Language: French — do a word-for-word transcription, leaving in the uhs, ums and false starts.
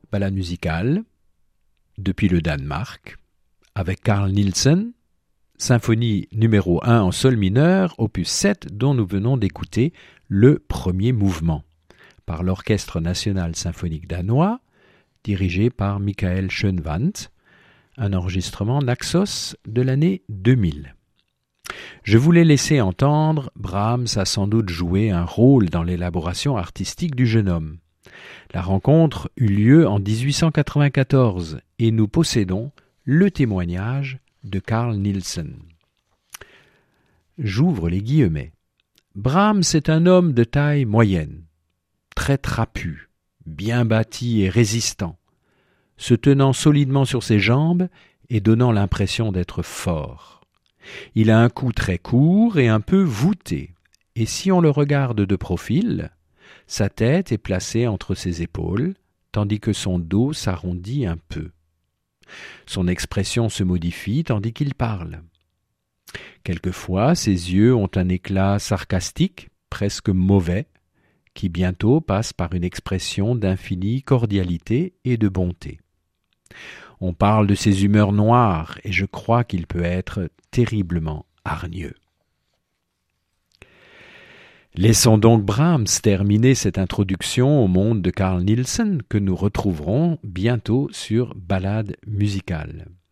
Ballade musicale, depuis le Danemark, avec Carl Nielsen, symphonie numéro un en sol mineur, opus sept, dont nous venons d'écouter le premier mouvement, par l'Orchestre national symphonique danois, dirigé par Michael Schönwandt, un enregistrement Naxos de l'année deux mille. Je voulais laisser entendre, Brahms a sans doute joué un rôle dans l'élaboration artistique du jeune homme. La rencontre eut lieu en dix-huit cent quatre-vingt-quatorze et nous possédons le témoignage de Carl Nielsen. J'ouvre les guillemets. Brahms est un homme de taille moyenne, très trapu, bien bâti et résistant, se tenant solidement sur ses jambes et donnant l'impression d'être fort. Il a un cou très court et un peu voûté, et si on le regarde de profil, sa tête est placée entre ses épaules, tandis que son dos s'arrondit un peu. Son expression se modifie tandis qu'il parle. Quelquefois, ses yeux ont un éclat sarcastique, presque mauvais, qui bientôt passe par une expression d'infinie cordialité et de bonté. On parle de ses humeurs noires, et je crois qu'il peut être terriblement hargneux. Laissons donc Brahms terminer cette introduction au monde de Carl Nielsen que nous retrouverons bientôt sur Ballade musicale.